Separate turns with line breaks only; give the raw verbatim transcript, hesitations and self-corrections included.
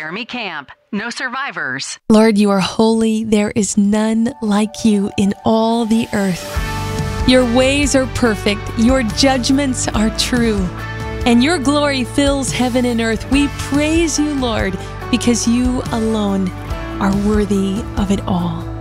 Jeremy Camp. No survivors.
Lord, you are holy. There is none like you in all the earth. Your ways are perfect. Your judgments are true. And your glory fills heaven and earth. We praise you, Lord, because you alone are worthy of it all.